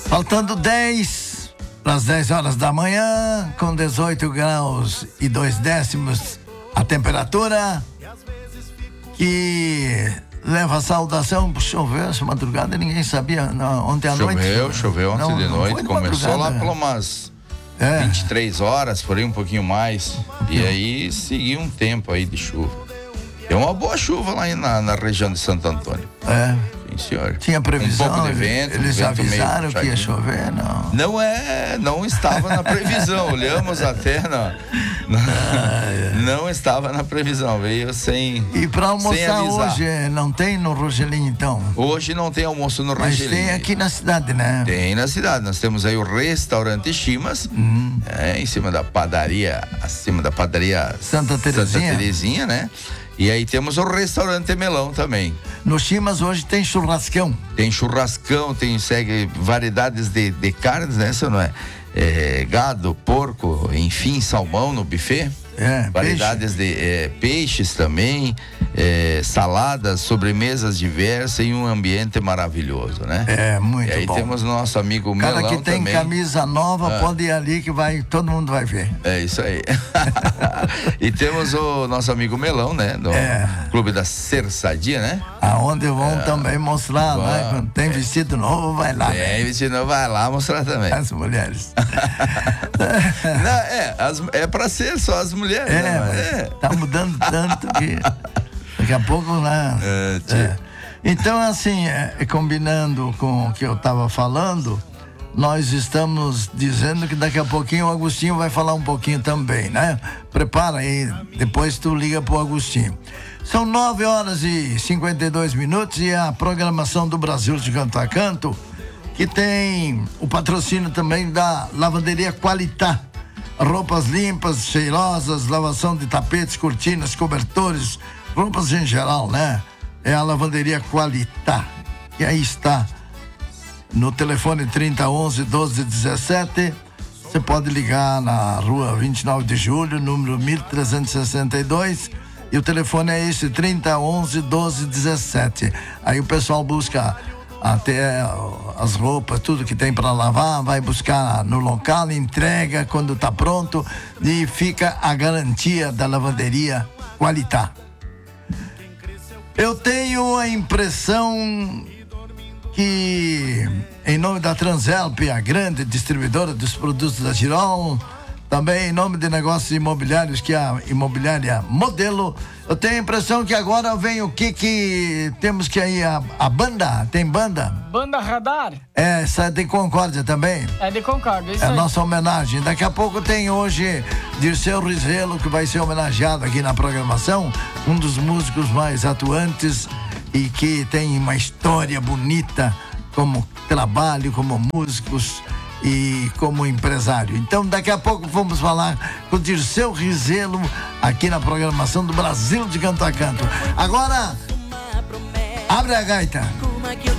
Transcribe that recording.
Faltando 10 para as 10 horas da manhã, com 18 graus e 2 décimos a temperatura, que leva a saudação. Choveu essa madrugada, ninguém sabia. Não, ontem à noite. Choveu ontem de noite. Começou lá por umas 23 horas, por aí um pouquinho mais. E aí seguiu um tempo aí de chuva. Deu uma boa chuva lá na região de Santo Antônio. Sim, senhor. Tinha previsão? Um pouco de vento. Eles vento avisaram meio que ia chover, não? Não estava na previsão. Olhamos até, não estava na previsão. Veio sem. E para almoçar hoje, não tem no Rogelim, então? Hoje não tem almoço no Rogelim. Mas tem aqui na cidade, né? Tem na cidade. Nós temos aí o restaurante Chimas, em cima da padaria, acima da padaria Santa Terezinha, né? E aí temos o restaurante Melão também. No Chimas hoje tem churrascão. Tem churrascão, segue variedades de carnes, né? Isso não é? Gado, porco, enfim, salmão no buffet. Variedades de peixes também, saladas, sobremesas diversas e um ambiente maravilhoso, né? Muito bom. E aí temos nosso amigo Melão também. Cara que tem camisa nova, pode ir ali que todo mundo vai ver. É isso aí. E temos o nosso amigo Melão, né? Do Clube da Cerçadia, né? Aonde vão também mostrar, né? Quando tem vestido novo, vai lá. Vestido novo, vai lá mostrar também. As mulheres. É pra ser só as mulheres. Tá mudando tanto que daqui a pouco lá. Então, assim, combinando com o que eu estava falando, nós estamos dizendo que daqui a pouquinho o Agostinho vai falar um pouquinho também, né? Prepara aí, depois tu liga pro Agostinho. São 9 horas e 52 minutos e a programação do Brasil de Canto a Canto, que tem o patrocínio também da Lavanderia Qualitá. Roupas limpas, cheirosas, lavação de tapetes, cortinas, cobertores, roupas em geral, né? É a Lavanderia Qualitá. E aí está, no telefone 3011-1217. Você pode ligar na rua 29 de julho, número 1362. E o telefone é esse, 3011-1217. Aí o pessoal busca até as roupas, tudo que tem para lavar, vai buscar no local, entrega quando tá pronto e fica a garantia da Lavanderia Qualitá. Eu tenho a impressão que, em nome da Transelp, a grande distribuidora dos produtos da Tirol, também em nome de negócios imobiliários, que é a Imobiliária Modelo, eu tenho a impressão que agora vem o que temos que ir, a banda, tem banda? Banda Radar? Essa é de Concórdia também? É de Concórdia, isso é aí. A nossa homenagem. Daqui a pouco tem hoje Dirceu Rizelo, que vai ser homenageado aqui na programação, um dos músicos mais atuantes e que tem uma história bonita como trabalho, como músicos e como empresário. Então daqui a pouco vamos falar com o Dirceu Rizelo aqui na programação do Brasil de Canto a Canto. Agora abre a gaita.